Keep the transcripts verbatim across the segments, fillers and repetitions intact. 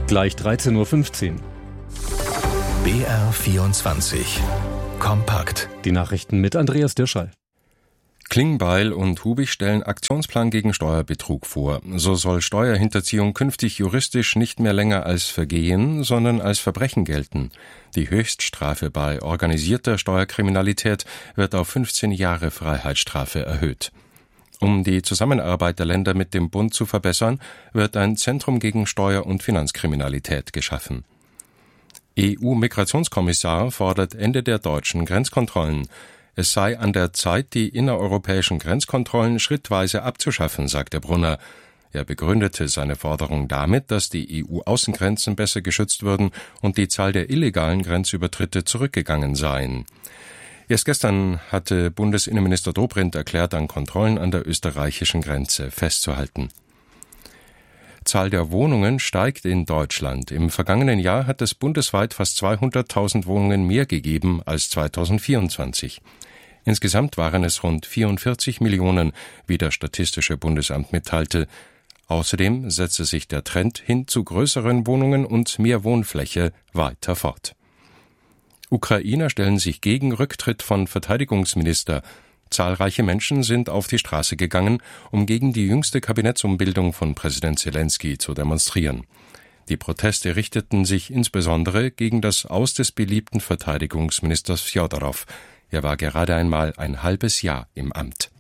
Gleich dreizehn Uhr fünfzehn. B R vierundzwanzig. Kompakt. Die Nachrichten mit Andreas Dirschall. Klingbeil und Hubig stellen Aktionsplan gegen Steuerbetrug vor. So soll Steuerhinterziehung künftig juristisch nicht mehr länger als Vergehen, sondern als Verbrechen gelten. Die Höchststrafe bei organisierter Steuerkriminalität wird auf fünfzehn Jahre Freiheitsstrafe erhöht. Um die Zusammenarbeit der Länder mit dem Bund zu verbessern, wird ein Zentrum gegen Steuer- und Finanzkriminalität geschaffen. E U-Migrationskommissar fordert Ende der deutschen Grenzkontrollen. Es sei an der Zeit, die innereuropäischen Grenzkontrollen schrittweise abzuschaffen, sagte Brunner. Er begründete seine Forderung damit, dass die E U-Außengrenzen besser geschützt würden und die Zahl der illegalen Grenzübertritte zurückgegangen seien. Erst gestern hatte Bundesinnenminister Dobrindt erklärt, an Kontrollen an der österreichischen Grenze festzuhalten. Zahl der Wohnungen steigt in Deutschland. Im vergangenen Jahr hat es bundesweit fast zweihunderttausend Wohnungen mehr gegeben als zweitausendvierundzwanzig. Insgesamt waren es rund vierundvierzig Millionen, wie das Statistische Bundesamt mitteilte. Außerdem setze sich der Trend hin zu größeren Wohnungen und mehr Wohnfläche weiter fort. Ukrainer stellen sich gegen Rücktritt von Verteidigungsminister. Zahlreiche Menschen sind auf die Straße gegangen, um gegen die jüngste Kabinettsumbildung von Präsident Zelensky zu demonstrieren. Die Proteste richteten sich insbesondere gegen das Aus des beliebten Verteidigungsministers Fjodorow. Er war gerade einmal ein halbes Jahr im Amt.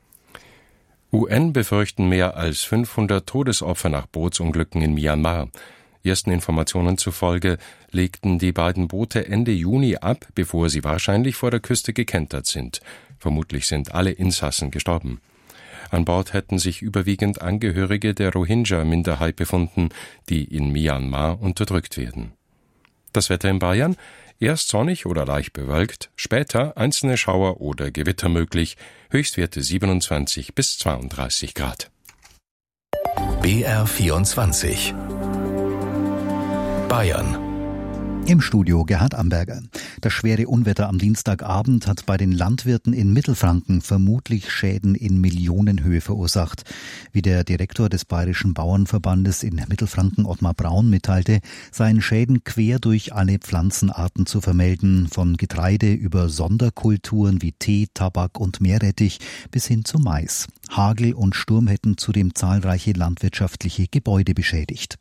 U N befürchten mehr als fünfhundert Todesopfer nach Bootsunglücken in Myanmar. Ersten Informationen zufolge legten die beiden Boote Ende Juni ab, bevor sie wahrscheinlich vor der Küste gekentert sind. Vermutlich sind alle Insassen gestorben. An Bord hätten sich überwiegend Angehörige der Rohingya-Minderheit befunden, die in Myanmar unterdrückt werden. Das Wetter in Bayern? Erst sonnig oder leicht bewölkt, später einzelne Schauer oder Gewitter möglich, Höchstwerte siebenundzwanzig bis zweiunddreißig Grad. B R vierundzwanzig. Bayern. Im Studio Gerhard Amberger. Das schwere Unwetter am Dienstagabend hat bei den Landwirten in Mittelfranken vermutlich Schäden in Millionenhöhe verursacht. Wie der Direktor des Bayerischen Bauernverbandes in Mittelfranken, Ottmar Braun, mitteilte, seien Schäden quer durch alle Pflanzenarten zu vermelden, von Getreide über Sonderkulturen wie Tee, Tabak und Meerrettich bis hin zu Mais. Hagel und Sturm hätten zudem zahlreiche landwirtschaftliche Gebäude beschädigt.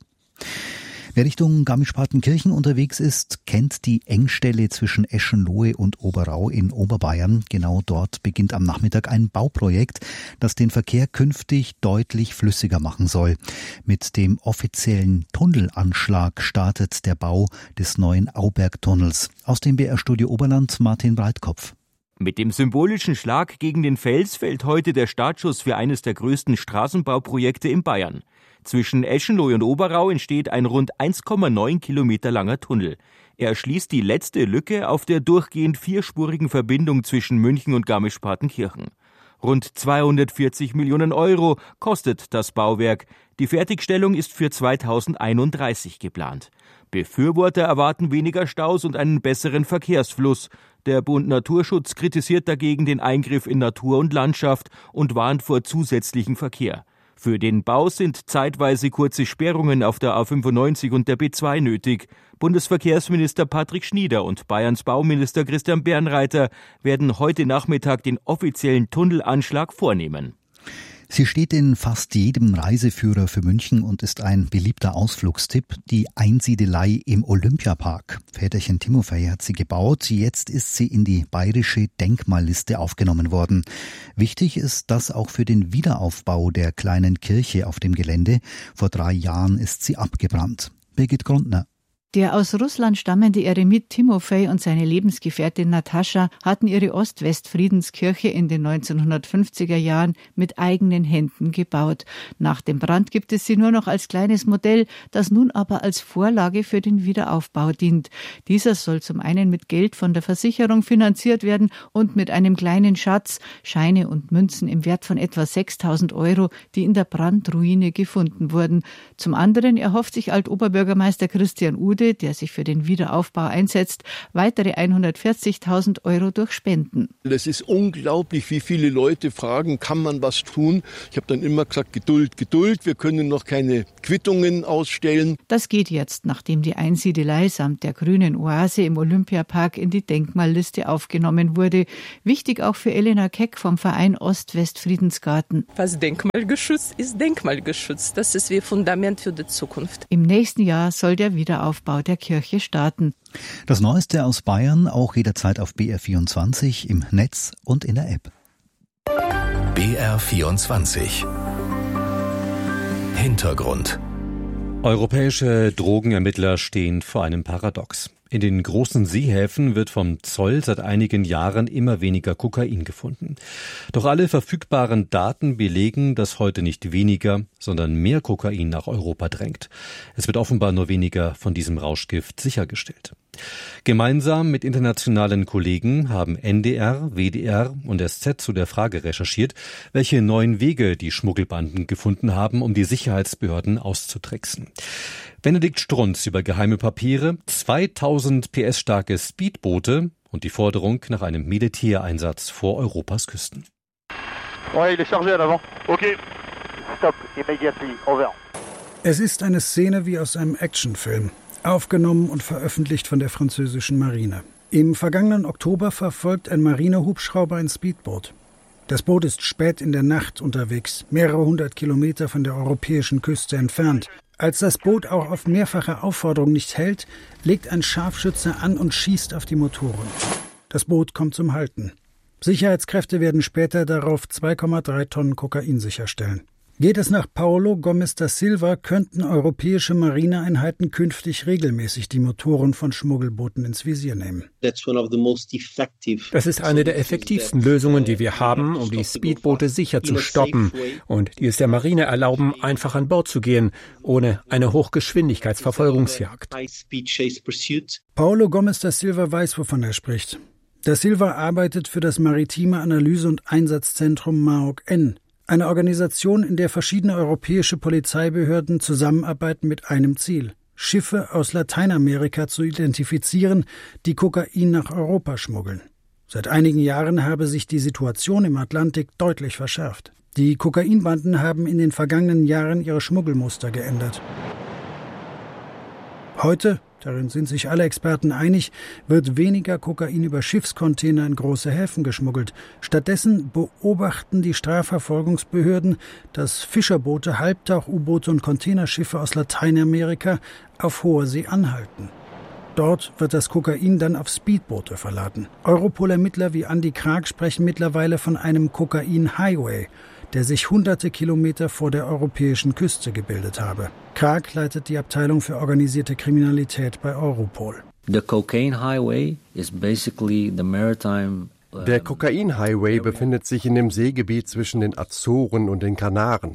Wer Richtung Garmisch-Partenkirchen unterwegs ist, kennt die Engstelle zwischen Eschenlohe und Oberau in Oberbayern. Genau dort beginnt am Nachmittag ein Bauprojekt, das den Verkehr künftig deutlich flüssiger machen soll. Mit dem offiziellen Tunnelanschlag startet der Bau des neuen Aubergtunnels. Aus dem B R-Studio Oberland Martin Breitkopf. Mit dem symbolischen Schlag gegen den Fels fällt heute der Startschuss für eines der größten Straßenbauprojekte in Bayern. Zwischen Eschenlohe und Oberau entsteht ein rund eins Komma neun Kilometer langer Tunnel. Er erschließt die letzte Lücke auf der durchgehend vierspurigen Verbindung zwischen München und Garmisch-Partenkirchen. Rund zweihundertvierzig Millionen Euro kostet das Bauwerk. Die Fertigstellung ist für zweitausendeinunddreißig geplant. Befürworter erwarten weniger Staus und einen besseren Verkehrsfluss. Der Bund Naturschutz kritisiert dagegen den Eingriff in Natur und Landschaft und warnt vor zusätzlichem Verkehr. Für den Bau sind zeitweise kurze Sperrungen auf der A fünfundneunzig und der B zwei nötig. Bundesverkehrsminister Patrick Schnieder und Bayerns Bauminister Christian Bernreiter werden heute Nachmittag den offiziellen Tunnelanschlag vornehmen. Sie steht in fast jedem Reiseführer für München und ist ein beliebter Ausflugstipp, die Einsiedelei im Olympiapark. Väterchen Timofei hat sie gebaut, jetzt ist sie in die bayerische Denkmalliste aufgenommen worden. Wichtig ist das auch für den Wiederaufbau der kleinen Kirche auf dem Gelände. Vor drei Jahren ist sie abgebrannt. Birgit Grundner. Der aus Russland stammende Eremit Timofei und seine Lebensgefährtin Natascha hatten ihre Ost-West-Friedenskirche in den neunzehnhundertfünfziger Jahren mit eigenen Händen gebaut. Nach dem Brand gibt es sie nur noch als kleines Modell, das nun aber als Vorlage für den Wiederaufbau dient. Dieser soll zum einen mit Geld von der Versicherung finanziert werden und mit einem kleinen Schatz, Scheine und Münzen im Wert von etwa sechstausend Euro, die in der Brandruine gefunden wurden. Zum anderen erhofft sich Altoberbürgermeister Christian Ude Bode, der sich für den Wiederaufbau einsetzt, weitere hundertvierzigtausend Euro durch Spenden. Es ist unglaublich, wie viele Leute fragen, kann man was tun? Ich habe dann immer gesagt, Geduld, Geduld, wir können noch keine Quittungen ausstellen. Das geht jetzt, nachdem die Einsiedelei samt der grünen Oase im Olympiapark in die Denkmalliste aufgenommen wurde. Wichtig auch für Elena Keck vom Verein Ost-West-Friedensgarten. Was denkmalgeschützt ist, denkmalgeschützt. Das ist wie Fundament für die Zukunft. Im nächsten Jahr soll der Wiederaufbau der Kirche starten. Das Neueste aus Bayern auch jederzeit auf B R vierundzwanzig im Netz und in der App. B R vierundzwanzig. Hintergrund. Europäische Drogenermittler stehen vor einem Paradox. In den großen Seehäfen wird vom Zoll seit einigen Jahren immer weniger Kokain gefunden. Doch alle verfügbaren Daten belegen, dass heute nicht weniger, sondern mehr Kokain nach Europa drängt. Es wird offenbar nur weniger von diesem Rauschgift sichergestellt. Gemeinsam mit internationalen Kollegen haben N D R, W D R und S Z zu der Frage recherchiert, welche neuen Wege die Schmuggelbanden gefunden haben, um die Sicherheitsbehörden auszutricksen. Benedikt Strunz über geheime Papiere, zweitausend P S starke Speedboote und die Forderung nach einem Militäreinsatz vor Europas Küsten. Es ist eine Szene wie aus einem Actionfilm, aufgenommen und veröffentlicht von der französischen Marine. Im vergangenen Oktober verfolgt ein Marinehubschrauber ein Speedboot. Das Boot ist spät in der Nacht unterwegs, mehrere hundert Kilometer von der europäischen Küste entfernt. Als das Boot auch auf mehrfache Aufforderung nicht hält, legt ein Scharfschütze an und schießt auf die Motoren. Das Boot kommt zum Halten. Sicherheitskräfte werden später darauf zwei Komma drei Tonnen Kokain sicherstellen. Geht es nach Paulo Gomes da Silva, könnten europäische Marineeinheiten künftig regelmäßig die Motoren von Schmuggelbooten ins Visier nehmen. Das ist eine der effektivsten Lösungen, die wir haben, um die Speedboote sicher zu stoppen und die es der Marine erlauben, einfach an Bord zu gehen, ohne eine Hochgeschwindigkeitsverfolgungsjagd. Paulo Gomes da Silva weiß, wovon er spricht. Da Silva arbeitet für das Maritime Analyse- und Einsatzzentrum M A O C-N, eine Organisation, in der verschiedene europäische Polizeibehörden zusammenarbeiten mit einem Ziel: Schiffe aus Lateinamerika zu identifizieren, die Kokain nach Europa schmuggeln. Seit einigen Jahren habe sich die Situation im Atlantik deutlich verschärft. Die Kokainbanden haben in den vergangenen Jahren ihre Schmuggelmuster geändert. Heute, darin sind sich alle Experten einig, wird weniger Kokain über Schiffscontainer in große Häfen geschmuggelt. Stattdessen beobachten die Strafverfolgungsbehörden, dass Fischerboote, Halbtauch-U-Boote und Containerschiffe aus Lateinamerika auf hoher See anhalten. Dort wird das Kokain dann auf Speedboote verladen. Europol-Ermittler wie Andi Krag sprechen mittlerweile von einem Kokain-Highway, der sich hunderte Kilometer vor der europäischen Küste gebildet habe. Krag leitet die Abteilung für organisierte Kriminalität bei Europol. The cocaine highway is basically the maritime. Der Kokain-Highway befindet sich in dem Seegebiet zwischen den Azoren und den Kanaren.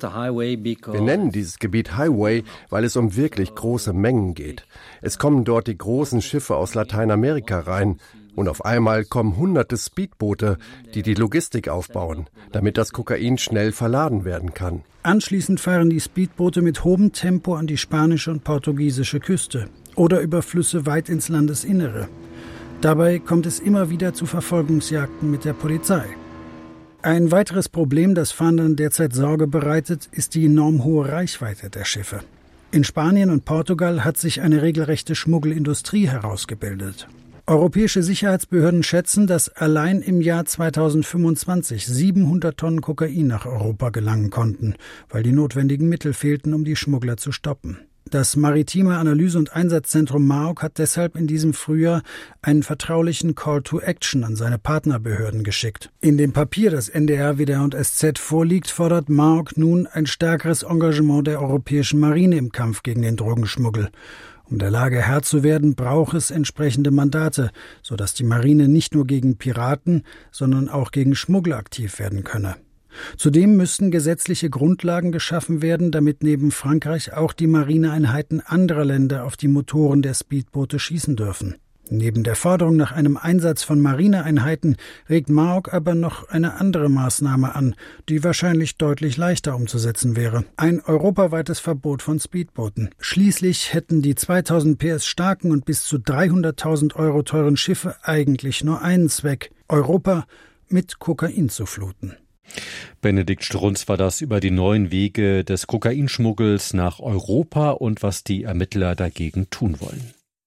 Wir nennen dieses Gebiet Highway, weil es um wirklich große Mengen geht. Es kommen dort die großen Schiffe aus Lateinamerika rein. Und auf einmal kommen hunderte Speedboote, die die Logistik aufbauen, damit das Kokain schnell verladen werden kann. Anschließend fahren die Speedboote mit hohem Tempo an die spanische und portugiesische Küste oder über Flüsse weit ins Landesinnere. Dabei kommt es immer wieder zu Verfolgungsjagden mit der Polizei. Ein weiteres Problem, das Fahndern derzeit Sorge bereitet, ist die enorm hohe Reichweite der Schiffe. In Spanien und Portugal hat sich eine regelrechte Schmuggelindustrie herausgebildet. Europäische Sicherheitsbehörden schätzen, dass allein im Jahr zweitausendfünfundzwanzig siebenhundert Tonnen Kokain nach Europa gelangen konnten, weil die notwendigen Mittel fehlten, um die Schmuggler zu stoppen. Das Maritime Analyse- und Einsatzzentrum M A O C hat deshalb in diesem Frühjahr einen vertraulichen Call to Action an seine Partnerbehörden geschickt. In dem Papier, das N D R, W D R und S Z vorliegt, fordert M A O C nun ein stärkeres Engagement der europäischen Marine im Kampf gegen den Drogenschmuggel. Um der Lage Herr zu werden, braucht es entsprechende Mandate, sodass die Marine nicht nur gegen Piraten, sondern auch gegen Schmuggler aktiv werden könne. Zudem müssten gesetzliche Grundlagen geschaffen werden, damit neben Frankreich auch die Marineeinheiten anderer Länder auf die Motoren der Speedboote schießen dürfen. Neben der Forderung nach einem Einsatz von Marineeinheiten regt Maok aber noch eine andere Maßnahme an, die wahrscheinlich deutlich leichter umzusetzen wäre. Ein europaweites Verbot von Speedbooten. Schließlich hätten die zweitausend P S starken und bis zu dreihunderttausend Euro teuren Schiffe eigentlich nur einen Zweck: Europa mit Kokain zu fluten. Benedikt Strunz war das über die neuen Wege des Kokainschmuggels nach Europa und was die Ermittler dagegen tun wollen.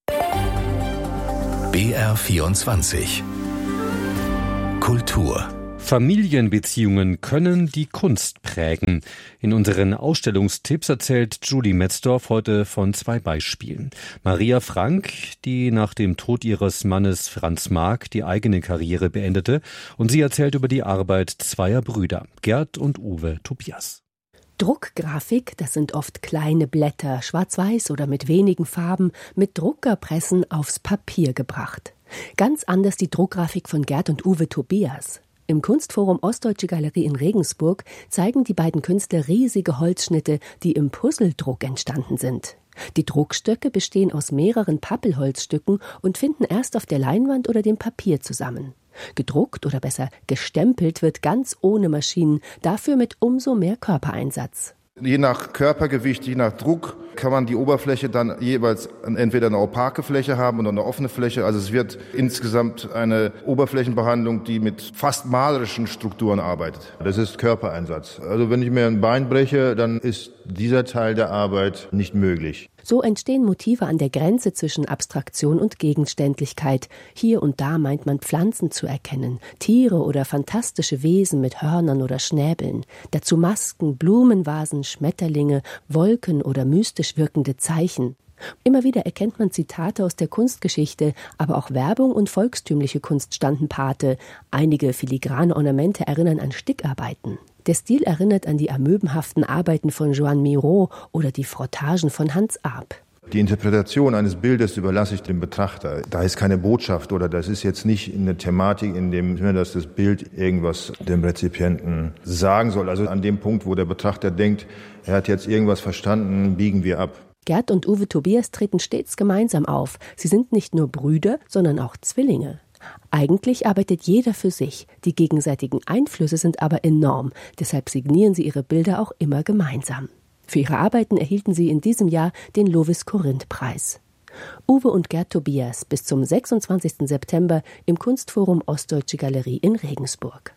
B R vierundzwanzig Kultur. Familienbeziehungen können die Kunst prägen. In unseren Ausstellungstipps erzählt Julie Metzdorf heute von zwei Beispielen. Maria Frank, die nach dem Tod ihres Mannes Franz Marc die eigene Karriere beendete, und sie erzählt über die Arbeit zweier Brüder, Gerd und Uwe Tobias. Druckgrafik, das sind oft kleine Blätter, schwarz-weiß oder mit wenigen Farben, mit Druckerpressen aufs Papier gebracht. Ganz anders die Druckgrafik von Gerd und Uwe Tobias. Im Kunstforum Ostdeutsche Galerie in Regensburg zeigen die beiden Künstler riesige Holzschnitte, die im Puzzledruck entstanden sind. Die Druckstöcke bestehen aus mehreren Pappelholzstücken und finden erst auf der Leinwand oder dem Papier zusammen. Gedruckt oder besser gestempelt wird ganz ohne Maschinen, dafür mit umso mehr Körpereinsatz. Je nach Körpergewicht, je nach Druck kann man die Oberfläche dann jeweils entweder eine opake Fläche haben oder eine offene Fläche. Also es wird insgesamt eine Oberflächenbehandlung, die mit fast malerischen Strukturen arbeitet. Das ist Körpereinsatz. Also wenn ich mir ein Bein breche, dann ist dieser Teil der Arbeit nicht möglich. So entstehen Motive an der Grenze zwischen Abstraktion und Gegenständlichkeit. Hier und da meint man Pflanzen zu erkennen, Tiere oder fantastische Wesen mit Hörnern oder Schnäbeln. Dazu Masken, Blumenvasen, Schmetterlinge, Wolken oder mystisch wirkende Zeichen. Immer wieder erkennt man Zitate aus der Kunstgeschichte, aber auch Werbung und volkstümliche Kunst standen Pate. Einige filigrane Ornamente erinnern an Stickarbeiten. Der Stil erinnert an die amöbenhaften Arbeiten von Joan Miró oder die Frottagen von Hans Arp. Die Interpretation eines Bildes überlasse ich dem Betrachter. Da ist keine Botschaft oder das ist jetzt nicht eine Thematik, in dem dass das Bild irgendwas dem Rezipienten sagen soll. Also an dem Punkt, wo der Betrachter denkt, er hat jetzt irgendwas verstanden, biegen wir ab. Gerd und Uwe Tobias treten stets gemeinsam auf. Sie sind nicht nur Brüder, sondern auch Zwillinge. Eigentlich arbeitet jeder für sich. Die gegenseitigen Einflüsse sind aber enorm. Deshalb signieren sie ihre Bilder auch immer gemeinsam. Für ihre Arbeiten erhielten sie in diesem Jahr den Lovis-Corinth-Preis. Uwe und Gerd Tobias bis zum sechsundzwanzigsten September im Kunstforum Ostdeutsche Galerie in Regensburg.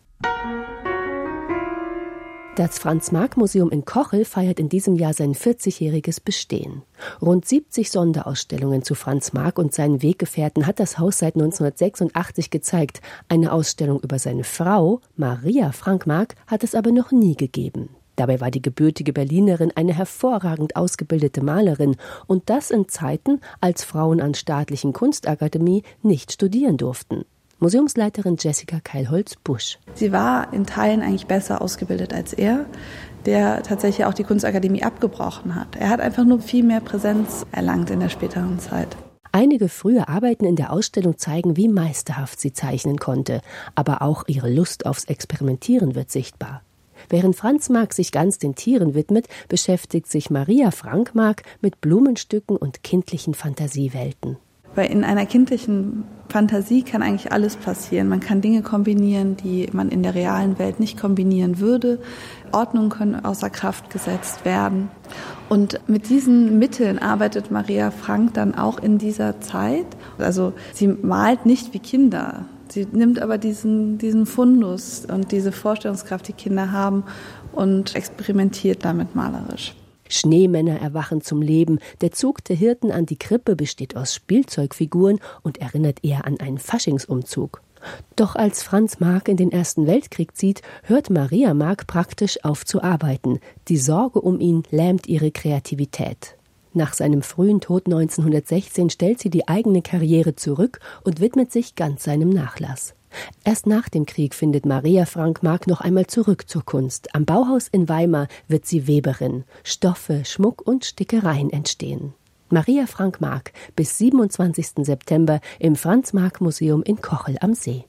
Das Franz-Marc-Museum in Kochel feiert in diesem Jahr sein vierzigjähriges Bestehen. Rund siebzig Sonderausstellungen zu Franz Marc und seinen Weggefährten hat das Haus seit neunzehnhundertsechsundachtzig gezeigt. Eine Ausstellung über seine Frau, Maria Frank Marc, hat es aber noch nie gegeben. Dabei war die gebürtige Berlinerin eine hervorragend ausgebildete Malerin und das in Zeiten, als Frauen an staatlichen Kunstakademie nicht studieren durften. Museumsleiterin Jessica Keilholz-Busch. Sie war in Teilen eigentlich besser ausgebildet als er, der tatsächlich auch die Kunstakademie abgebrochen hat. Er hat einfach nur viel mehr Präsenz erlangt in der späteren Zeit. Einige frühe Arbeiten in der Ausstellung zeigen, wie meisterhaft sie zeichnen konnte. Aber auch ihre Lust aufs Experimentieren wird sichtbar. Während Franz Marc sich ganz den Tieren widmet, beschäftigt sich Maria Frank Marc mit Blumenstücken und kindlichen Fantasiewelten. Weil in einer kindlichen Fantasie kann eigentlich alles passieren. Man kann Dinge kombinieren, die man in der realen Welt nicht kombinieren würde. Ordnungen können außer Kraft gesetzt werden. Und mit diesen Mitteln arbeitet Maria Frank dann auch in dieser Zeit. Also sie malt nicht wie Kinder. Sie nimmt aber diesen, diesen Fundus und diese Vorstellungskraft, die Kinder haben, und experimentiert damit malerisch. Schneemänner erwachen zum Leben. Der Zug der Hirten an die Krippe besteht aus Spielzeugfiguren und erinnert eher an einen Faschingsumzug. Doch als Franz Marc in den Ersten Weltkrieg zieht, hört Maria Marc praktisch auf zu arbeiten. Die Sorge um ihn lähmt ihre Kreativität. Nach seinem frühen Tod neunzehnhundertsechzehn stellt sie die eigene Karriere zurück und widmet sich ganz seinem Nachlass. Erst nach dem Krieg findet Maria Frank Marc noch einmal zurück zur Kunst. Am Bauhaus in Weimar wird sie Weberin. Stoffe, Schmuck und Stickereien entstehen. Maria Frank Marc bis siebenundzwanzigsten September im Franz-Marc-Museum in Kochel am See.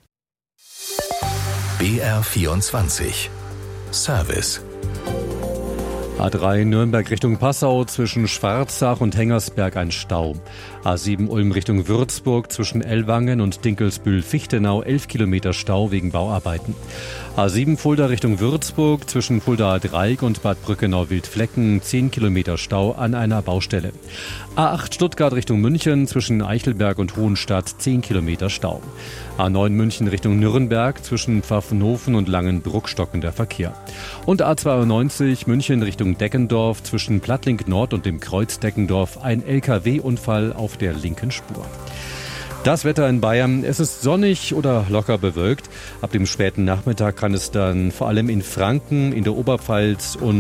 B R vierundzwanzig Service. A drei Nürnberg Richtung Passau zwischen Schwarzach und Hengersberg ein Stau. A sieben Ulm Richtung Würzburg zwischen Ellwangen und Dinkelsbühl-Fichtenau elf Kilometer Stau wegen Bauarbeiten. A sieben Fulda Richtung Würzburg zwischen Fuldaer Dreieck und Bad Brückenau-Wildflecken zehn Kilometer Stau an einer Baustelle. A acht Stuttgart Richtung München zwischen Eichelberg und Hohenstadt zehn Kilometer Stau. A neun München Richtung Nürnberg zwischen Pfaffenhofen und Langenbruck stockender Verkehr. Und A zweiundneunzig München Richtung Deckendorf zwischen Plattling Nord und dem Kreuz Deckendorf ein L K W-Unfall auf der linken Spur. Das Wetter in Bayern, es ist sonnig oder locker bewölkt. Ab dem späten Nachmittag kann es dann vor allem in Franken, in der Oberpfalz und